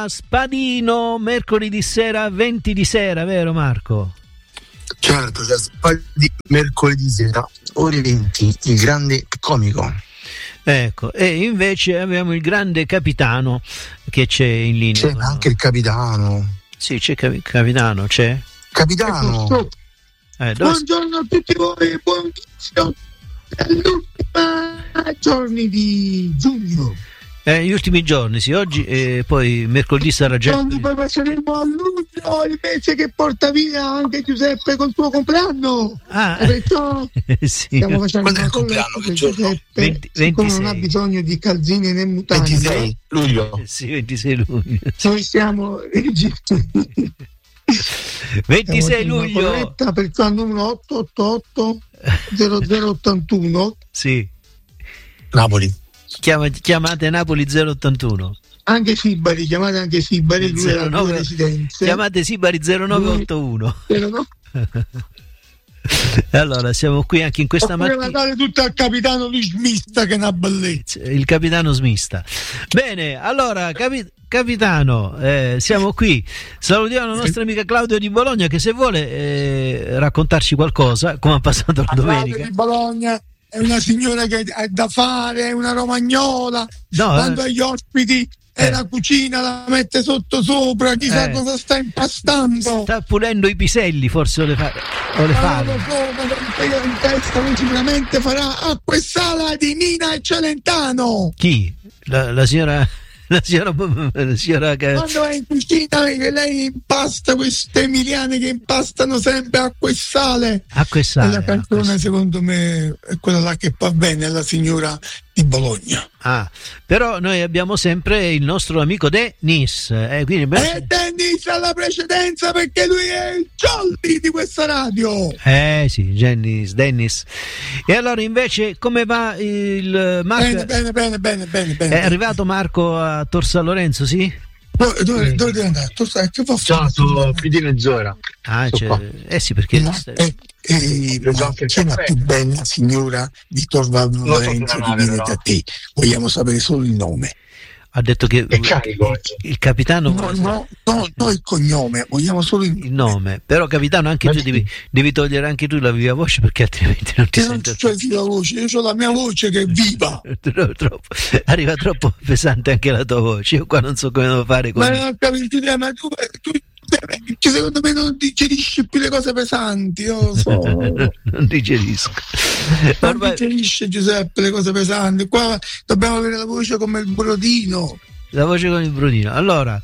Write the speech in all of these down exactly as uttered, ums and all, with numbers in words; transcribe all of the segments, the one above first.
da Spadino mercoledì sera venti di sera, vero Marco? Certo, da Spadino mercoledì sera ore venti, il grande comico. Ecco, e invece abbiamo il grande capitano che c'è in linea. C'è anche il capitano. Sì, c'è capi- capitano, c'è? Capitano. Eh, dove... Buongiorno a tutti voi, buongiorno. All'ultima giorni di giugno. Eh, gli ultimi giorni, sì, oggi e poi mercoledì sarà già. Quando poi passeremo a luglio, il mese che porta via anche Giuseppe col suo compleanno. Ah, e perciò sì. stiamo facendo Quando è una il compleanno? colletta Che per giorno? Giuseppe, venti, siccome non ha ventisei. bisogno di calzini né mutande. ventisei luglio. Eh, sì, ventisei luglio. Noi siamo ventisei luglio. Colletta per il numero otto otto otto zero zero ottantuno. Sì. Napoli. Chiama, chiamate Napoli zero ottantuno. Anche Sibari, chiamate anche Sibari, lui ha due residenze. Chiamate Sibari zero nove otto uno. Allora, siamo qui anche in questa mattina. Dare tutto al capitano Luis Smista, che è una bellezza. Il capitano Smista. Bene, allora, capi- capitano, eh, siamo qui. Salutiamo la nostra amica Claudio di Bologna che se vuole eh, raccontarci qualcosa, come ha passato la domenica. Claudio di Bologna è una signora che ha da fare, è una romagnola. No, Quando eh. agli ospiti e Eh. la cucina la mette sotto sopra, chissà Eh. cosa sta impastando. Sta pulendo i piselli, forse o le fa o le Ah, fa. lo so, ma io in testa lui sicuramente farà acqua e sala di Mina e Celentano. Chi? La, la signora la signora la signora che Quando è in cucina che lei impasta queste emiliane che impastano sempre acqua e sale. acqua e E sale. la canzone secondo me è quella là che fa bene alla signora di Bologna. Ah, però noi abbiamo sempre il nostro amico Dennis. Eh, quindi abbiamo- E Dennis alla precedenza perché lui è il jolly di questa radio. Eh sì, Dennis, Dennis. E allora invece come va il Marco? Bene, bene, bene, bene, bene, bene. È arrivato Marco a Tor San Lorenzo, sì? Dove, dove, dove devi andare? Tu sai che fa Ciao, sono più di mezz'ora. Ah, Sono cioè, qua. eh sì, perché Ma, eh, eh, preso ma anche il c'è una caffè. più bella signora di Torvaldo Lo so Lorenzo sulla che nave, viene però. da te. Vogliamo sapere solo il nome. ha detto che È carico oggi. il capitano No, no, no, no il cognome, vogliamo solo il il nome, però capitano anche Ma tu sì. devi, devi togliere anche tu la viva voce perché altrimenti non ti Io non sento. c'ho la voce, io ho la mia voce che è viva. Troppo, troppo. Arriva troppo pesante anche la tua voce. Io qua non so come devo fare con Ma non ho capito, ma tu, tu che secondo me non digerisci più le cose pesanti, io lo so. non digerisco. Non Ormai- digerisce Giuseppe le cose pesanti. Qua dobbiamo avere la voce come il brodino. La voce con il brodino. Allora,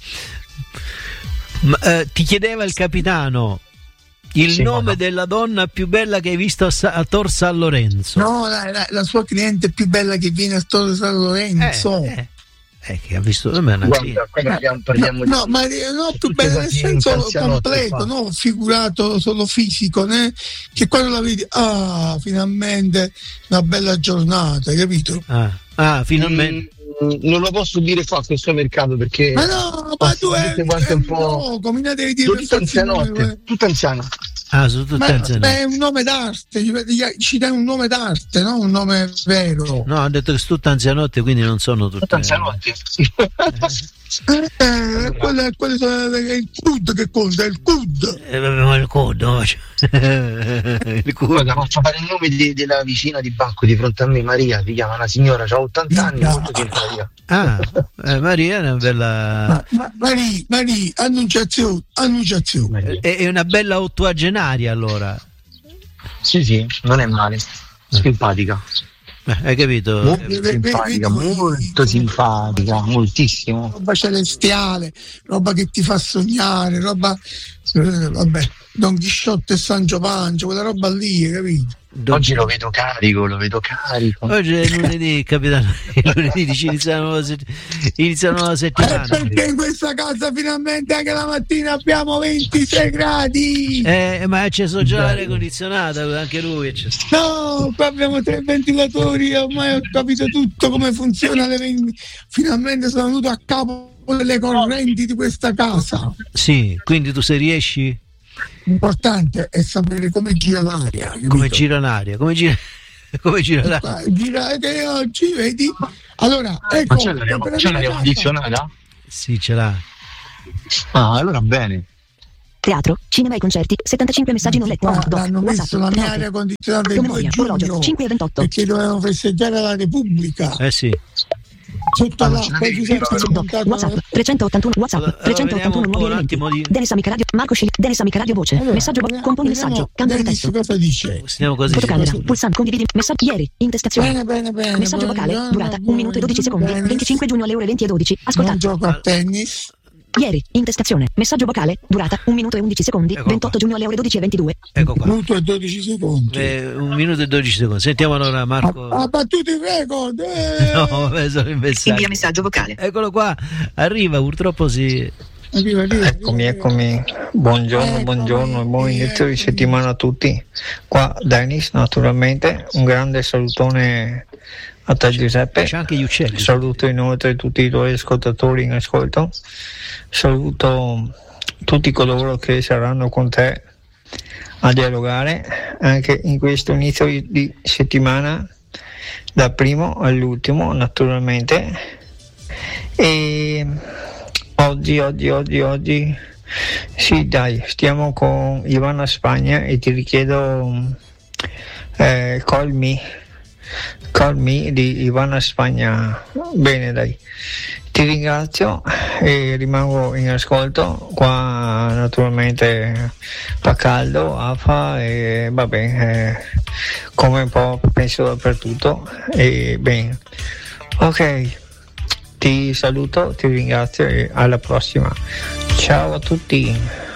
ma, eh, ti chiedeva il capitano il Sì, nome ma no. della donna più bella che hai visto a, Sa- a Tor San Lorenzo. No, la, la, la sua cliente più bella che viene a Torre San Lorenzo. Eh, eh, eh, che ha visto eh, ma è una Guarda, cliente. qua parliamo, parliamo No, ma eh, no, più tutte bella nel così senso anzianotte completo, fa. non figurato solo fisico, né? Che quando la vedi, ah, finalmente una bella giornata, hai capito? Ah, ah, finalmente. Mm, non lo posso dire qua a questo mercato perché Ma no, ma tu è, tutte quante è un un po'. gioco, mi devi dire Sono per tutte farsi il nome, anzianotte, tutte anziane. Ah, sono tutte ma anziane. è un nome d'arte, ci, ci dai un nome d'arte, no? Un nome vero. No, ha detto che sono tutte anzianotte, quindi non sono tutte. Tutte anzianotte. Eh, quello, è- quello è il C U D che conta, è il C U D. Eh, vabbè, ma il codo. il codo. Guarda, faccio fare il nome di- della vicina di banco di fronte a me, Maria, si chiama una signora, ha ottanta anni, No. molto simpatica. Ah, eh, Maria è una bella. Ma, ma, Marie, Marie, annunciazione, annunciazione. È, è una bella ottuagenaria allora. Sì, sì, non è male. Simpatica. Eh, hai capito? Mo- Eh, Simpatica, molto simpatica, moltissimo. Roba celestiale, roba che ti fa sognare, roba, eh, vabbè, Don Chisciotte e Sancho Pancio, quella roba lì, hai capito? Oggi lo vedo carico, lo vedo carico. Oggi è lunedì, capitano. Il lunedì dice inizia una nuova, set- inizia una nuova Eh, settimana. perché in questa casa finalmente anche la mattina abbiamo ventisei gradi. Eh, ma è acceso già l'aria condizionata, anche lui è acceso. No, qua abbiamo tre ventilatori, ormai ho capito tutto come funziona. Le ven- finalmente sono venuto a capo delle correnti di questa casa. Sì, quindi tu se riesci, L'importante è sapere come gira l'aria. come capito? gira l'aria, come gira, come gira l'aria. Qua, gira che oggi vedi. Allora, Ma ecco, c'è l'aria, c'è l'aria condizionata? Sì, ce l'ha. Ah, allora bene. Teatro, cinema e concerti, settantacinque messaggi non letti. Qua Doc, hanno messo la mia WhatsApp, aria condizionata il due promemoria, orologio, giugno cinque e ventotto. perché dovevano festeggiare la Repubblica Eh sì. sotto Ah, l'acqua non i Giuseppe hanno Doc, montato WhatsApp, la- trecentottantuno, WhatsApp, Allora, trecentottantuno vediamo un po' nuovi un elementi. attimo di- Denis Amica Radio, Marco Scegli, Denis Amica Radio Voce, Allora, messaggio, vediamo- componi vediamo messaggio, cambia di Dennis testo. cosa dice. Stiamo così. Fotocamera, Sì. pulsante, condividi, messaggio, ieri, intestazione. Bene, bene, bene. Messaggio vocale, buongiorno, durata un minuto e dodici secondi, Dennis. venticinque giugno alle ore venti e dodici. Non Ascoltato. gioco a tennis. Ieri, intestazione, messaggio vocale, durata un minuto e undici secondi, Ecco ventotto giugno alle ore dodici e ventidue. Ecco qua. Minuto e dodici secondi. Eh, un minuto e dodici secondi. Sentiamo allora Marco. Ha, ha battuto il record. eh! No, vabbè, sono i messaggi. Invia messaggio vocale. Eccolo qua, arriva, purtroppo si... Arriva, arriva, Eccomi, arriva. eccomi. Buongiorno, Eccomi, buongiorno e buon inizio di eccomi. settimana a tutti. Qua Dennis, naturalmente, un grande salutone a te Giuseppe. C'è anche gli uccelli. Saluto inoltre tutti i tuoi ascoltatori in ascolto. Saluto tutti coloro che saranno con te a dialogare anche in questo inizio di- di settimana, dal primo all'ultimo naturalmente. E oggi, oggi, oggi, oggi, sì dai, stiamo con Ivana Spagna e ti richiedo eh, Call Me, Call Me di Ivana Spagna. Bene dai, ti ringrazio e rimango in ascolto. Qua naturalmente fa caldo, afa e va bene, eh, come un po' penso dappertutto. E bene, ok, ti saluto, ti ringrazio e alla prossima. Ciao a tutti.